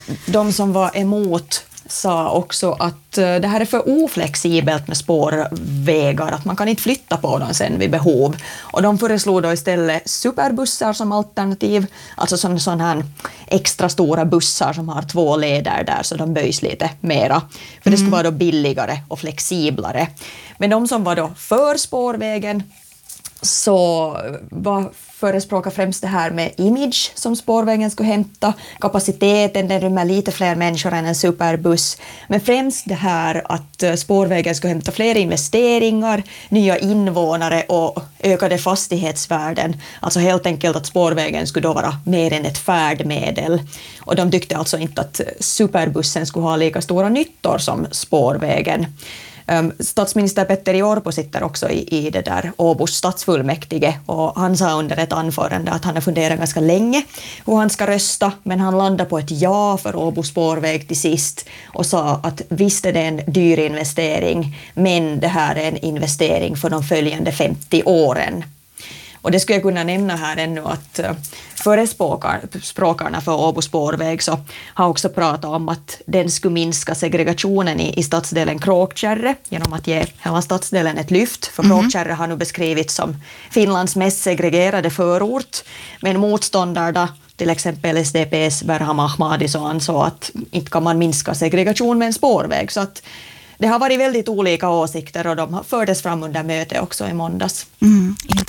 De som var emot sa också att det här är för oflexibelt med spårvägar, att man kan inte flytta på dem sen vid behov. Och de föreslog då istället superbussar som alternativ, alltså sån här extra stora bussar som har 2 leder där så de böjs lite mera. För det skulle vara då billigare och flexiblare. Men de som var då för spårvägen så förespråkar främst det här med image som spårvägen skulle hämta, kapaciteten, den rymmer lite fler människor än en superbuss, men främst det här att spårvägen skulle hämta fler investeringar, nya invånare och ökade fastighetsvärden, alltså helt enkelt att spårvägen skulle då vara mer än ett färdmedel. Och de tyckte alltså inte att superbussen skulle ha lika stora nyttor som spårvägen. Statsminister Petteri Orpo sitter också i det där Åbos stadsfullmäktige och han sa under ett anförande att han har funderat ganska länge hur han ska rösta, men han landade på ett ja för Åbo spårväg till sist och sa att visst är det en dyr investering, men det här är en investering för de följande 50 åren. Och det skulle jag kunna nämna här ännu att förespråkarna för Åbo spårväg så har också pratat om att den skulle minska segregationen i stadsdelen Kråkkärre genom att ge hela stadsdelen ett lyft. För Kråkkärre har nu beskrivits som Finlands mest segregerade förort. Men motståndarna, till exempel SDP:s Berham Ahmadi, så ansåg att inte kan man minska segregation med en spårväg. Så att det har varit väldigt olika åsikter och de fördes fram under möte också i måndags.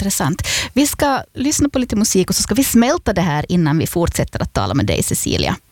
Intressant. Vi ska lyssna på lite musik och så ska vi smälta det här innan vi fortsätter att tala med dig, Cecilia.